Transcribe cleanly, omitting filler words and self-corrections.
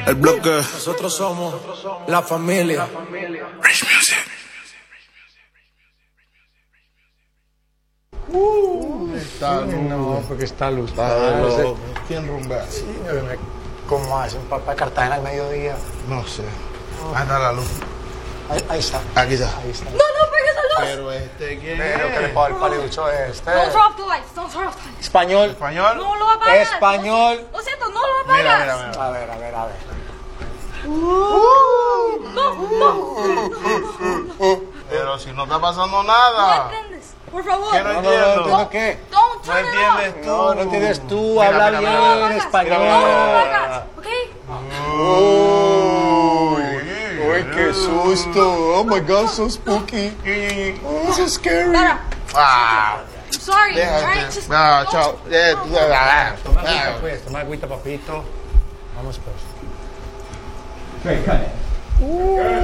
El bloque. Nosotros somos la familia. Rich Music. Está No, porque está luz. ¿Quién rumbea? Sí, ¿cómo hace un papá de Cartagena al mediodía? No sé. Anda la luz. Ahí está. Aquí está. Ahí está. No, no pegues a luz. Pero ¿quién Pero que le es? puedo dar el paliducho este. Don't turn off the lights. Don't turn off the lights. Español. ¿Español? No lo apagas. Español. Lo siento, no lo apagas. Mira. A ver. Pero si no está pasando No nada. entiendes. Por favor. ¿Qué no entiendo? ¿No qué? Don't No turn it entiendes off. tú. No entiendes tú, Mira, habla mira, bien mira. No lo apagas. español. No lo apagas. ¿Ok? Uy, qué susto. Oh my God, so spooky. Oh, so scary. Para. Ah, I'm sorry. Alright, just don't- chao. Toma agüita, papito. Vamos pues.